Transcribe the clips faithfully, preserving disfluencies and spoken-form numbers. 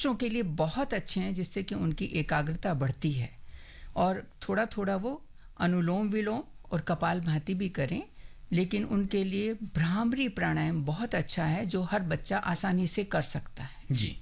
बच्चों के लिए बहुत अच्छे हैं, जिससे कि उनकी एकाग्रता बढ़ती है। और थोड़ा थोड़ा वो अनुलोम विलोम और कपालभाति भी करें, लेकिन उनके लिए भ्रामरी प्राणायाम बहुत अच्छा है, जो हर बच्चा आसानी से कर सकता है। जी।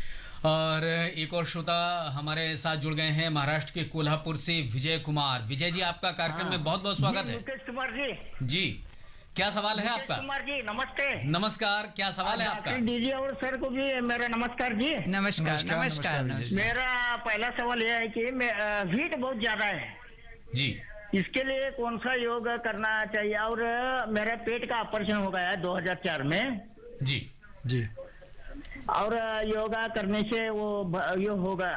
और एक और श्रोता हमारे साथ जुड़ गए हैं महाराष्ट्र के कोल्हापुर से, विजय कुमार। विजय जी, आपका कार्यक्रम हाँ, में बहुत बहुत स्वागत है। मुकेश कुमार जी जी, क्या सवाल है आपका? कुमार जी नमस्ते। नमस्कार, क्या सवाल है आपका? दीजिए और सर को भी मेरा नमस्कार जी। नमस्कार नमस्कार, नमस्कार। मेरा पहला सवाल यह है कि मैं हीट बहुत ज्यादा है जी, इसके लिए कौन सा योग करना चाहिए? और मेरा पेट का ऑपरेशन हो गया है दो हज़ार चार में जी जी। और योगा करने से वो ये होगा।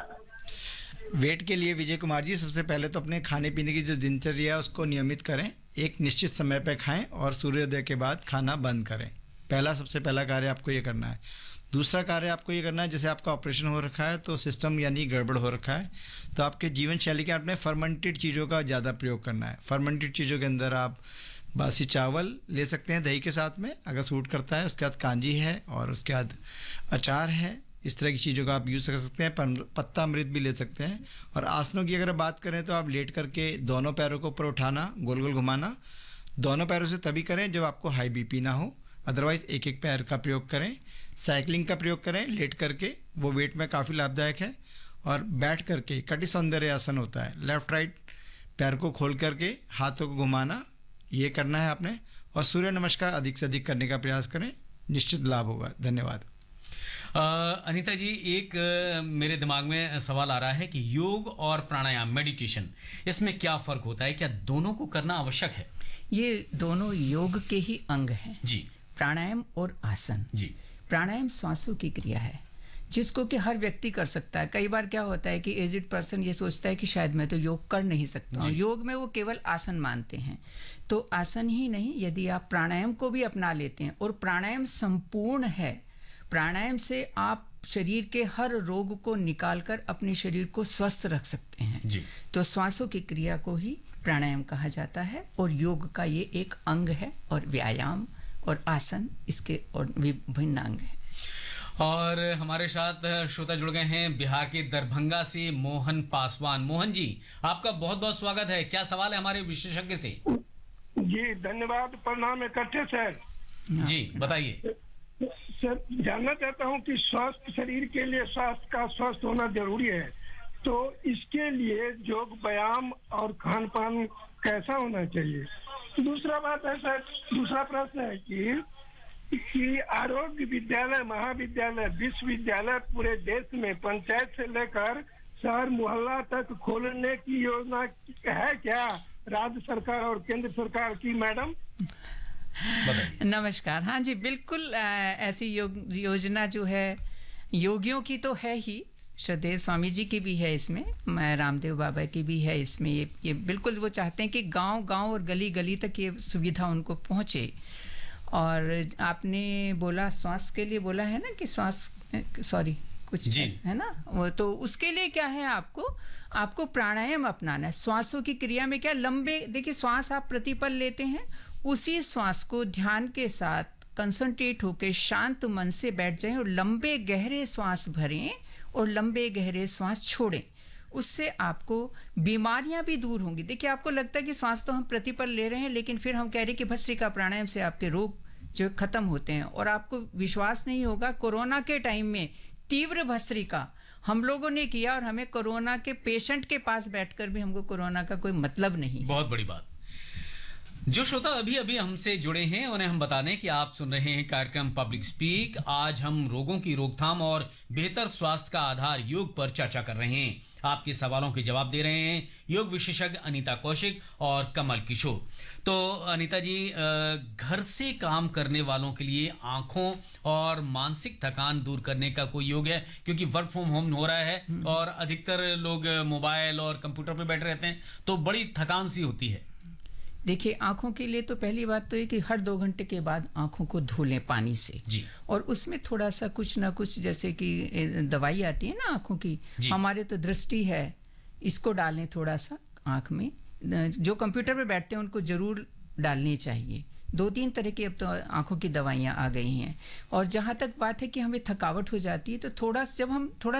वेट के लिए विजय कुमार जी, सबसे पहले तो अपने खाने पीने की जो दिनचर्या है उसको नियमित करें, एक निश्चित समय पर खाएं और सूर्योदय के बाद खाना बंद करें। पहला सबसे पहला कार्य आपको ये करना है। दूसरा कार्य आपको ये करना है, जैसे आपका ऑपरेशन हो रखा है तो सिस्टम यानी गड़बड़ हो रखा है, तो आपके जीवन शैली के आपने फर्मेंटेड चीज़ों का ज़्यादा प्रयोग करना है। फर्मेंटेड चीज़ों के अंदर आप बासी चावल ले सकते हैं दही के साथ में, अगर सूट करता है। उसके बाद कांजी है और उसके बाद अचार है, इस तरह की चीज़ों का आप यूज़ कर सकते हैं। पत्ता अमृत भी ले सकते हैं। और आसनों की अगर बात करें तो आप लेट करके दोनों पैरों को ऊपर उठाना, गोल गोल घुमाना। दोनों पैरों से तभी करें जब आपको हाई बीपी ना हो, अदरवाइज़ एक एक पैर का प्रयोग करें। साइकिलिंग का प्रयोग करें लेट करके, वो वेट में काफ़ी लाभदायक है। और बैठ करके कटि सौंदर्य आसन होता है, लेफ्ट राइट पैर को खोल करके हाथों को घुमाना, ये करना है आपने। और सूर्य नमस्कार अधिक से अधिक करने का प्रयास करें, निश्चित लाभ होगा। धन्यवाद। आ, अनीता जी, एक आ, मेरे दिमाग में सवाल आ रहा है कि योग और प्राणायाम, मेडिटेशन, इसमें क्या फ़र्क होता है? क्या दोनों को करना आवश्यक है? ये दोनों योग के ही अंग हैं जी। प्राणायाम और आसन जी। प्राणायाम श्वासों की क्रिया है, जिसको कि हर व्यक्ति कर सकता है। कई बार क्या होता है कि एजिड पर्सन ये सोचता है कि शायद मैं तो योग कर नहीं सकता हूँ। योग में वो केवल आसन मानते हैं। तो आसन ही नहीं, यदि आप प्राणायाम को भी अपना लेते हैं, और प्राणायाम संपूर्ण है, प्राणायाम से आप शरीर के हर रोग को निकालकर अपने शरीर को स्वस्थ रख सकते हैं। जी। तो श्वासों की क्रिया को ही प्राणायाम कहा जाता है, और योग का ये एक अंग है, और व्यायाम और आसन इसके और विभिन्न अंग हैं। और हमारे साथ श्रोता जुड़ गए हैं बिहार के दरभंगा से, मोहन पासवान। मोहन जी, आपका बहुत बहुत स्वागत है। क्या सवाल है हमारे विशेषज्ञ से? जी धन्यवाद, प्रणाम इकट्ठे सर। जी बताइए सर। जानना चाहता हूँ कि स्वस्थ शरीर के लिए स्वास्थ्य का स्वस्थ होना जरूरी है, तो इसके लिए योग, व्यायाम और खान पान कैसा होना चाहिए? दूसरा बात है सर, दूसरा प्रश्न है कि कि आरोग्य विद्यालय, महाविद्यालय, विश्वविद्यालय पूरे देश में पंचायत से लेकर शहर मोहल्ला तक खोलने की योजना है क्या राज्य सरकार और केंद्र सरकार की? मैडम नमस्कार। हाँ जी, बिल्कुल ऐसी योजना जो है योगियों की तो है ही, श्रद्धेय स्वामी जी की भी है इसमें, मैं रामदेव बाबा की भी है इसमें। ये ये बिल्कुल वो चाहते हैं कि गांव गांव और गली गली तक ये सुविधा उनको पहुंचे। और आपने बोला श्वास के लिए बोला है ना कि श्वास, सॉरी कुछ जी है ना वो, तो उसके लिए क्या है, आपको आपको प्राणायाम अपनाना है। श्वासों की क्रिया में क्या, लंबे, देखिए श्वास आप प्रतिपल लेते हैं, उसी श्वास को ध्यान के साथ कंसंट्रेट होकर शांत मन से बैठ जाएं और लंबे गहरे श्वास भरें और लंबे गहरे श्वास छोड़ें। उससे आपको बीमारियां भी दूर होंगी। देखिए, आपको लगता है कि श्वास तो हम प्रतिपल ले रहे हैं, लेकिन फिर हम कह रहे हैं कि भस्त्रिका प्राणायाम से आपके रोग जो खत्म होते हैं। और आपको विश्वास नहीं होगा, कोरोना के टाइम में तीव्र भस्त्रिका हम लोगों ने किया, और हमें कोरोना के पेशेंट के पास बैठकर भी हमको कोरोना का कोई मतलब नहीं। बहुत बड़ी बात। जो श्रोता अभी अभी हमसे जुड़े हैं उन्हें हम बता दें कि आप सुन रहे हैं कार्यक्रम पब्लिक स्पीक। आज हम रोगों की रोकथाम और बेहतर स्वास्थ्य का आधार योग पर चर्चा कर रहे हैं। आपके सवालों के जवाब दे रहे हैं योग विशेषज्ञ अनीता कौशिक और कमल किशोर। तो अनीता जी, घर से काम करने वालों के लिए आंखों और मानसिक थकान दूर करने का कोई योग है? क्योंकि वर्क फ्रॉम होम हो रहा है और अधिकतर लोग मोबाइल और कंप्यूटर पर बैठे रहते हैं, तो बड़ी थकान सी होती है। देखिए, आंखों के लिए तो पहली बात तो ये कि हर दो घंटे के बाद आंखों को धो लें पानी से जी। और उसमें थोड़ा सा कुछ ना कुछ, जैसे कि दवाई आती है ना आंखों की, हमारे तो दृष्टि है, इसको डालें थोड़ा सा आंख में। जो कंप्यूटर पे बैठते हैं उनको जरूर डालनी चाहिए। दो तीन तरह की अब तो आंखों की दवाइयाँ आ गई हैं। और जहाँ तक बात है कि हमें थकावट हो जाती है, तो थोड़ा जब हम थोड़ा